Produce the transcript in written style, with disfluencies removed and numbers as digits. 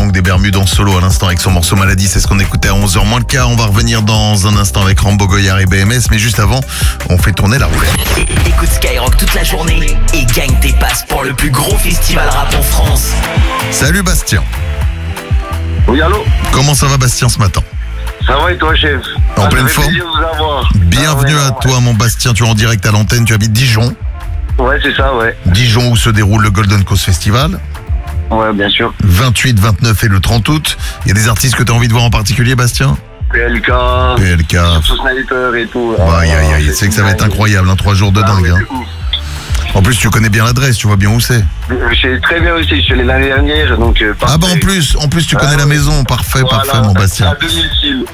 donc des Bermudes en solo à l'instant avec son morceau Maladie. C'est ce qu'on écoutait à 11h moins le quart. On va revenir dans un instant avec Rambo, Goyard et BMS. Mais juste avant, on fait tourner la roue. Écoute Skyrock toute la journée et gagne tes passes pour le plus gros festival rap en France. Salut Bastien. Oui, allô? Comment ça va Bastien ce matin? Ça va et toi, chef? En pleine ça fait forme. plaisir de vous avoir. Bienvenue à toi mon Bastien, tu es en direct à l'antenne, tu habites Dijon. Ouais, c'est ça, ouais. Dijon où se déroule le Golden Coast Festival. Ouais, bien sûr. 28, 29 et le 30 août. Il y a des artistes que tu as envie de voir en particulier Bastien? PLK. PLK. Surtout Sniper et tout. Aïe aïe aïe, c'est que ça va être incroyable, 3 jours de dingue. Ouais, Hein. En plus tu connais bien l'adresse, tu vois bien où c'est. je sais très bien aussi, je suis allé l'année dernière, donc Ah bah en plus tu connais la maison, parfait, Voilà, mon Bastien. à 2000 kills.